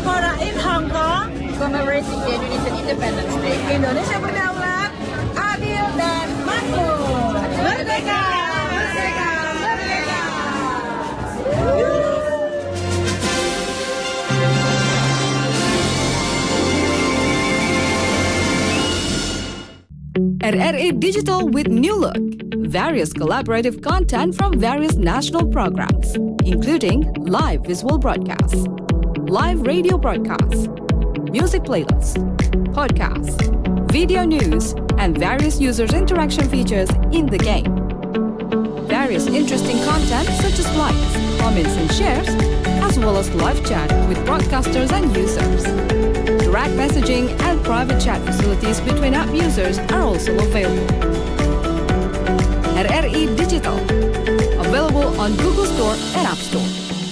diaspora in Hong Kong, commemorating the Indonesian Independence Day. Indonesia berdaulat, adil dan makmur. Merdeka! Merdeka! Merdeka! RRI Digital with new look. Various collaborative content from various national programs, including live visual broadcasts, live radio broadcasts, music playlists, podcasts, video news, and various users' interaction features in the game. Various interesting content such as likes, comments, and shares, as well as live chat with broadcasters and users. Direct messaging and private chat facilities between app users are also available. RRI Digital, available on Google Store and App Store.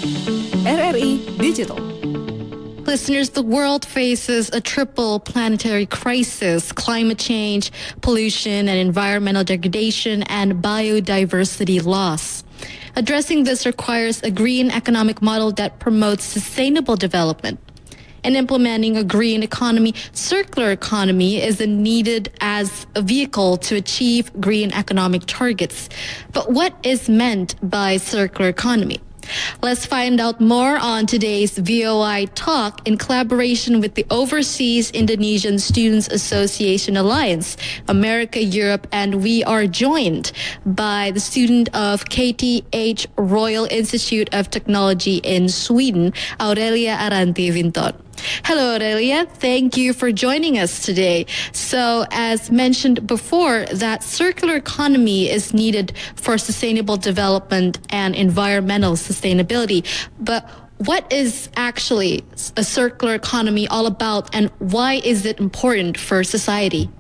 RRI Digital. Listeners, the world faces a triple planetary crisis: climate change, pollution and environmental degradation, and biodiversity loss. Addressing this requires a green economic model that promotes sustainable development. And implementing a green economy, circular economy, is needed as a vehicle to achieve green economic targets. But what is meant by circular economy? Let's find out more on today's VOI Talk in collaboration with the Overseas Indonesian Students Association Alliance, America, Europe, and we are joined by the student of KTH Royal Institute of Technology in Sweden, Aurelia Aranti Vinton. Hello, Aurelia. Thank you for joining us today. So, as mentioned before, that circular economy is needed for sustainable development and environmental sustainability. But what is actually a circular economy all about, and why is it important for society?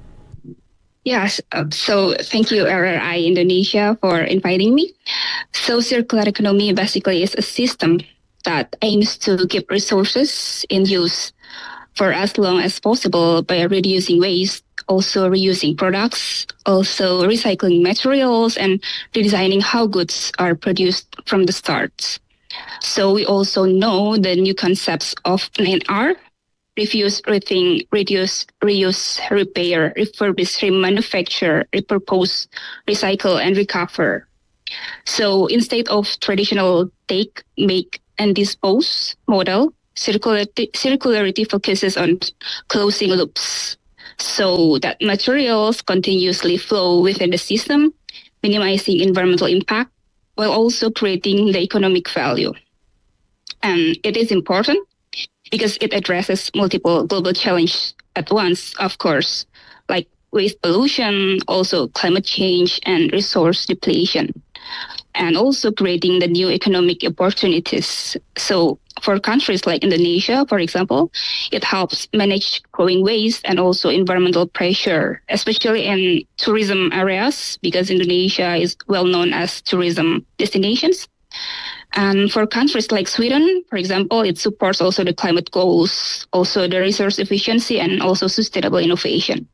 Yes, so thank you, RRI Indonesia, for inviting me. So circular economy basically is a system that aims to keep resources in use for as long as possible by reducing waste, also reusing products, also recycling materials, and redesigning how goods are produced from the start. So we also know the new concepts of 9R: refuse, rethink, reduce, reuse, repair, refurbish, remanufacture, repurpose, recycle, and recover. So instead of traditional take, make, and dispose model, circularity focuses on closing loops so that materials continuously flow within the system, minimizing environmental impact while also creating the economic value. And it is important because it addresses multiple global challenges at once, of course, like waste pollution, also climate change and resource depletion, and also creating the new economic opportunities. So for countries like Indonesia, for example, it helps manage growing waste and also environmental pressure, especially in tourism areas, because Indonesia is well known as tourism destinations. And for countries like Sweden, for example, it supports also the climate goals, also the resource efficiency, and also sustainable innovation.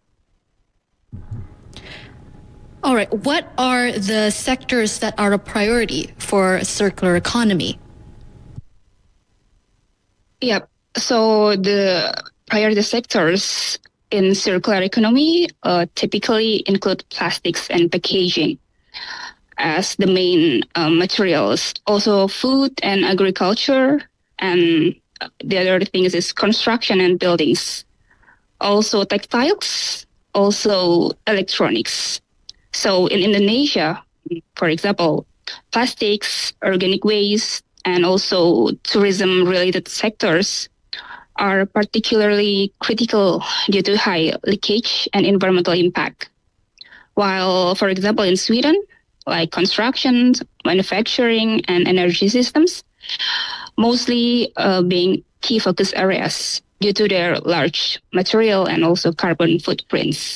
All right, what are the sectors that are a priority for a circular economy? Yep. So the priority sectors in circular economy typically include plastics and packaging as the main materials. Also food and agriculture, and the other things is construction and buildings. Also textiles, also electronics. So in Indonesia, for example, plastics, organic waste, and also tourism-related sectors are particularly critical due to high leakage and environmental impact. While, for example, in Sweden, like construction, manufacturing, and energy systems, mostly being key focus areas due to their large material and also carbon footprints.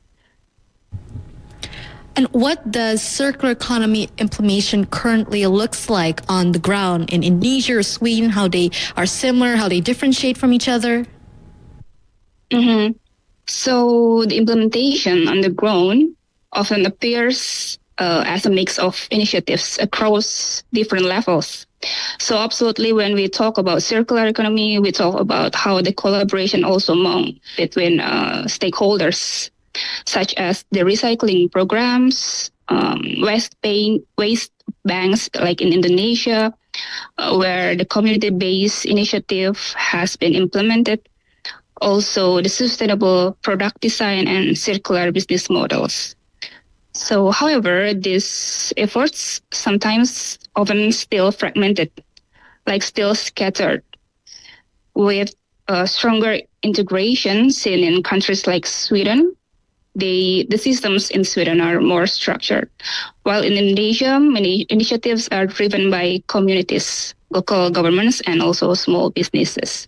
And what does circular economy implementation currently looks like on the ground in Indonesia or Sweden? How they are similar, how they differentiate from each other? Mm-hmm. So the implementation on the ground often appears as a mix of initiatives across different levels. So absolutely, when we talk about circular economy, we talk about how the collaboration also among between stakeholders, such as the recycling programs, waste banks like in Indonesia, where the community-based initiative has been implemented. Also, the sustainable product design and circular business models. So, however, these efforts sometimes often still fragmented, like still scattered, with stronger integration seen in countries like Sweden. The systems in Sweden are more structured, while in Indonesia, many initiatives are driven by communities, local governments, and also small businesses.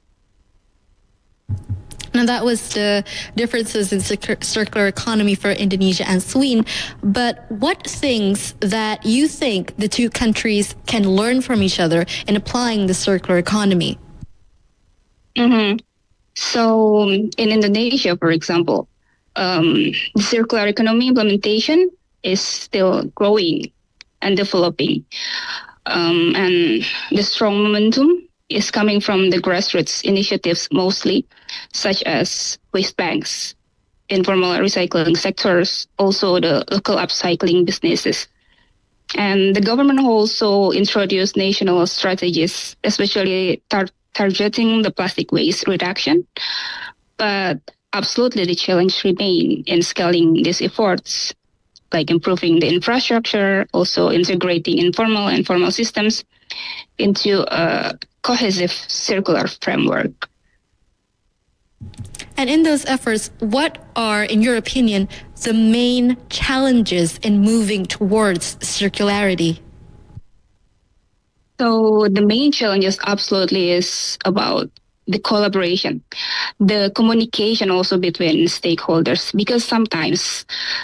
Now, that was the differences in circular economy for Indonesia and Sweden. But what things that you think the two countries can learn from each other in applying the circular economy? Mm-hmm. So in Indonesia, for example, the circular economy implementation is still growing and developing. And the strong momentum is coming from the grassroots initiatives mostly, such as waste banks, informal recycling sectors, also the local upcycling businesses. And the government also introduced national strategies, especially targeting the plastic waste reduction. But absolutely the challenge remains in scaling these efforts, like improving the infrastructure, also integrating informal and formal systems into a cohesive circular framework. And in those efforts, what are, in your opinion, the main challenges in moving towards circularity? So the main challenges absolutely is about the collaboration, the communication also between stakeholders, because sometimes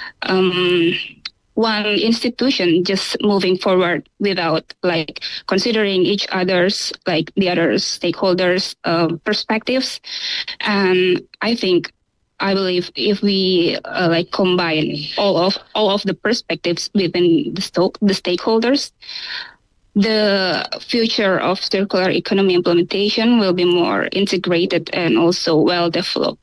one institution just moving forward without like considering each other's, like the other stakeholders' perspectives. And I believe if we like combine all of the perspectives within the stakeholders, the future of circular economy implementation will be more integrated and also well developed.